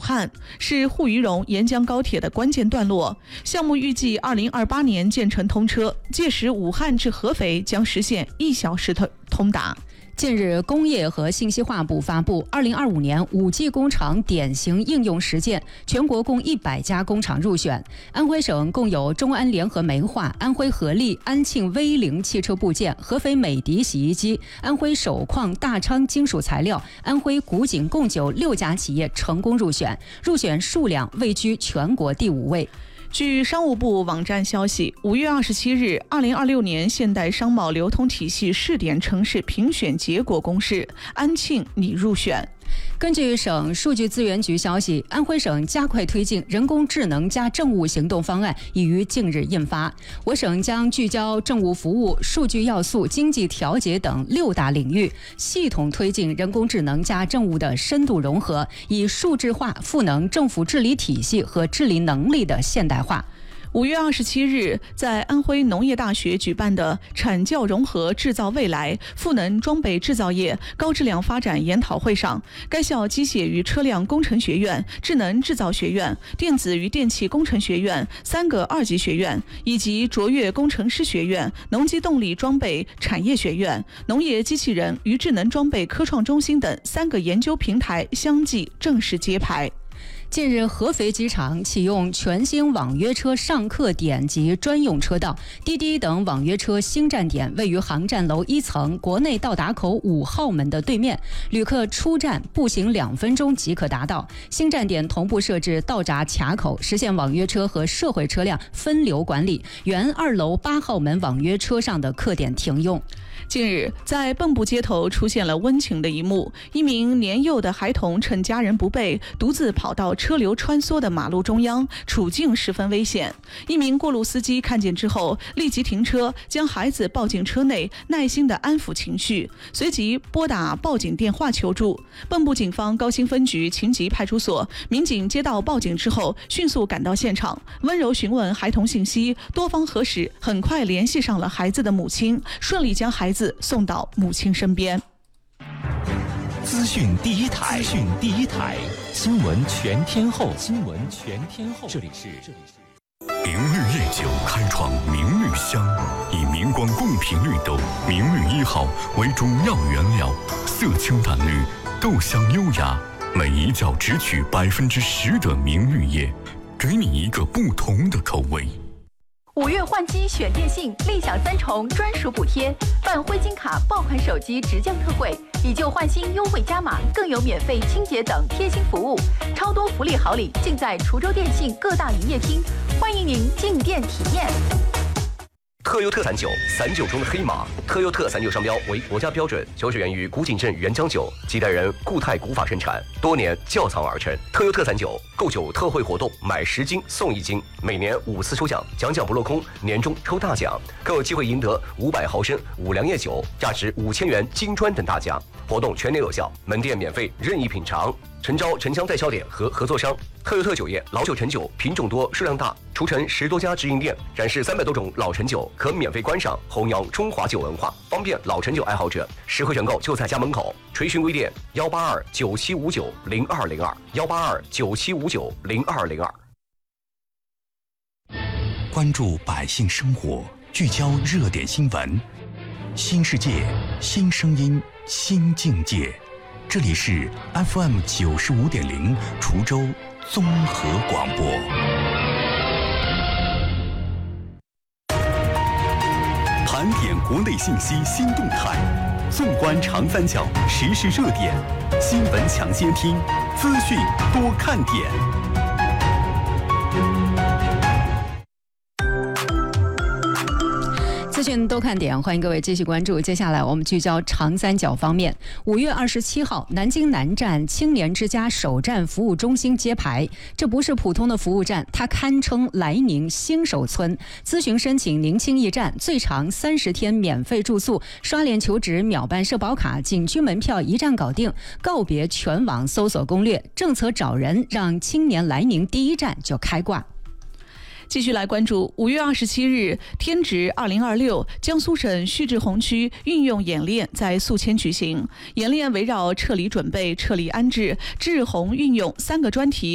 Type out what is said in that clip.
汉，是沪渝蓉沿江高铁的关键段落。项目预计2028年建成通车，届时武汉至合肥将实现1小时通达。 近日，工业和信息化部发布2025年5G 工厂典型应用实践，全国共100家工厂入选。安徽省共有中安联合煤化、安徽合力、安庆威凌汽车部件、合肥美的洗衣机、安徽首矿大昌金属材料、安徽古井贡酒6家企业成功入选，入选数量位居全国第5位。 据商务部网站消息，5月27日，2026年现代商贸流通体系试点城市评选结果公示，安庆拟入选。 根据省数据资源局消息，安徽省加快推进人工智能加政务行动方案已于近日印发。我省将聚焦政务服务、数据要素、经济调节等6大领域，系统推进人工智能加政务的深度融合，以数字化赋能政府治理体系和治理能力的现代化。 5月27日，在安徽农业大学举办的产教融合制造未来赋能装备制造业高质量发展研讨会上，该校机械与车辆工程学院、智能制造学院、电子与电气工程学院3个2级学院，以及卓越工程师学院、农机动力装备产业学院、农业机器人与智能装备科创中心等3个研究平台相继正式揭牌。 近日，合肥机场启用全新网约车上客点及专用车道，滴滴等网约车新站点位于航站楼1层国内到达口5号门的对面，旅客出站步行2分钟即可达到。新站点同步设置道闸卡口，实现网约车和社会车辆分流管理。原2楼8号门网约车上的客点停用。 近日，在蚌埠街头出现了温情的一幕，一名年幼的孩童趁家人不备，独自跑到车流穿梭的马路中央，处境十分危险。一名过路司机看见之后，立即停车，将孩子抱进车内，耐心地安抚情绪，随即拨打报警电话求助。蚌埠警方高新分局秦集派出所民警接到报警之后，迅速赶到现场，温柔询问孩童信息，多方核实，很快联系上了孩子的母亲，顺利将孩子送到母亲身边。 资讯第一台，新闻全天候，这里是明绿夜酒开创明绿香，以明光共频绿豆明绿1号为主要原料，色清淡绿，豆香优雅，每一角只取10%的明绿叶，给你一个不同的口味。 5月换机选电信，立享3重专属补贴，办灰金卡爆款手机直降特惠，以旧换新优惠加码，更有免费清洁等贴心服务，超多福利好礼尽在滁州电信各大营业厅，欢迎您进店体验。 特优特散酒，散酒中的黑马。特优特散酒商标为国家标准，酒始源于古井镇原浆酒，几代人固态古法生产，多年窖藏而成。特优特散酒购酒特惠活动，买10斤送1斤，每年5次抽奖，奖不落空，年终抽大奖，更有机会赢得500毫升五粮液酒，价值5000元金砖等大奖。活动全年有效，门店免费任意品尝。诚招城乡代销点和合作商。特优特酒业老酒陈酒品种多数量大，除城10多家直营店，展示300多种老陈酒，可免费观赏，弘扬中华酒文化，方便老陈酒爱好者。实惠选购就在家门口。垂询微店18297590202，18297590202。 关注百姓生活，聚焦热点新闻，新世界，新声音，新境界。这里是 FM 95.0滁州综合广播。 盘点国内信息新动态，纵观长三角时事热点，新闻抢先听，资讯多看点。 资讯多看点，欢迎各位继续关注。接下来我们聚焦长三角方面。5月27号，南京南站青年之家首站服务中心揭牌。这不是普通的服务站，它堪称莱宁新手村。咨询申请宁青驿站，最长30天免费住宿，刷脸求职，秒办社保卡，景区门票一站搞定。告别全网搜索攻略，政策找人，让青年莱宁第一站就开挂。 继续来关注5月27日，天值2026，江苏省徐志洪区运用演练在宿迁举行。演练围绕撤离准备、撤离安置、志洪运用3个专题